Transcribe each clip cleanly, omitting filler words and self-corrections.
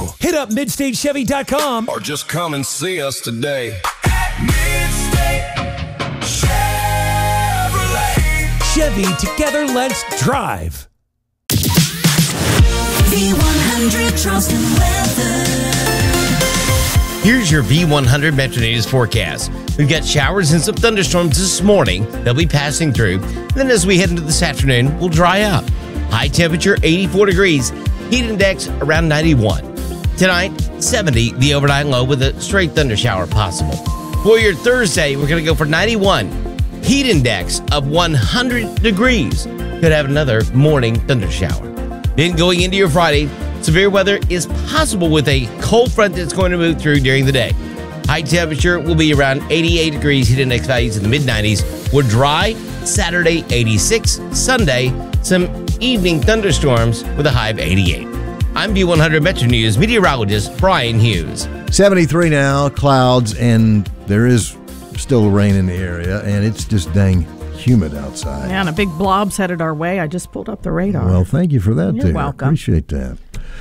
Chicago. Hit up MidstateChevy.com Or just come and see us today. Chevy, together let's drive. V100 Charleston weather. Here's your V100 Metro News forecast. We've got showers and some thunderstorms this morning. They'll be passing through. Then as we head into this afternoon, we'll dry up. High temperature, 84 degrees. Heat index around 91. Tonight, 70, the overnight low with a straight thunder shower possible. For your Thursday, we're going to go for 91. Heat index of 100 degrees. Could have another morning thunder shower. Then going into your Friday, severe weather is possible with a cold front that's going to move through during the day. High temperature will be around 88 degrees, heat index values in the mid-90s. We're dry. Saturday, 86. Sunday, some evening thunderstorms with a high of 88. I'm V100 Metro News meteorologist Brian Hughes. 73 now, clouds, and there is still rain in the area, and it's just dang humid outside. Yeah, and a big blob's headed our way. I just pulled up the radar. Well, thank you for that, You're dear. welcome. Appreciate that.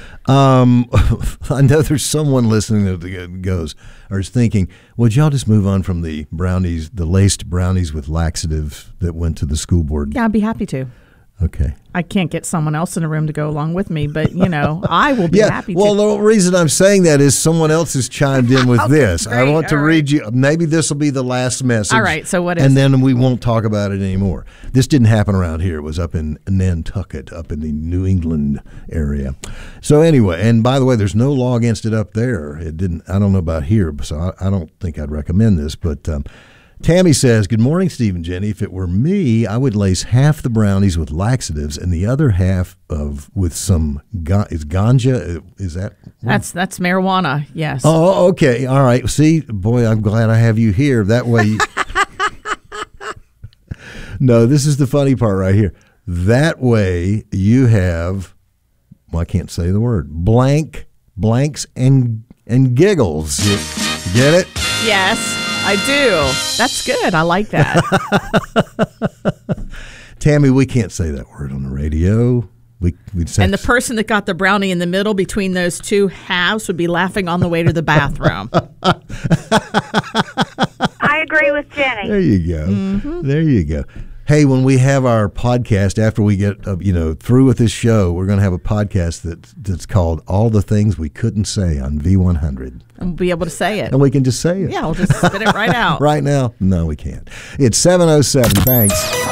I know there's someone listening that goes or is thinking, would y'all just move on from the brownies, the laced brownies with laxative that went to the school board? Yeah, I'd be happy to. Okay. I can't get someone else in the room to go along with me, but, I will be happy to. Well, the reason I'm saying that is someone else has chimed in with this. Great. I want to All read you. Maybe this will be the last message. All right, so what is and it? then we won't talk about it anymore. This didn't happen around here. It was up in Nantucket, up in the New England area. So anyway, and by the way, there's no law against it up there. It didn't. I don't know about here, so I don't think I'd recommend this, but Tammy says, good morning, Steve and Jenny. If it were me, I would lace half the brownies with laxatives and the other half with some is ganja. Is that? That's marijuana, yes. Oh, okay. All right. See, boy, I'm glad I have you here. That way. No, this is the funny part right here. That way you have, well, I can't say the word, blanks and giggles. You get it? Yes. I do. That's good. I like that. Tammy, we can't say that word on the radio. And the person that got the brownie in the middle between those two halves would be laughing on the way to the bathroom. I agree with Jenny. There you go. Mm-hmm. There you go. Hey, when we have our podcast, after we get through with this show, we're going to have a podcast that's called All the Things We Couldn't Say on V100. And we'll be able to say it. And we can just say it. Yeah, we'll just spit it right out. Right now? No, we can't. It's 7:07. Thanks.